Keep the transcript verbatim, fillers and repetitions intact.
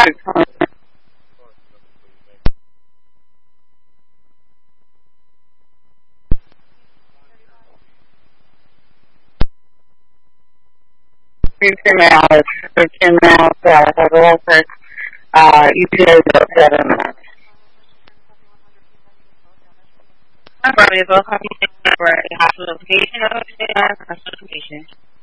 Ten miles, for ten miles south of Wolford, uh, E T A about seven minutes. Affirmative. I'll copy for a hospital location. Hospital location.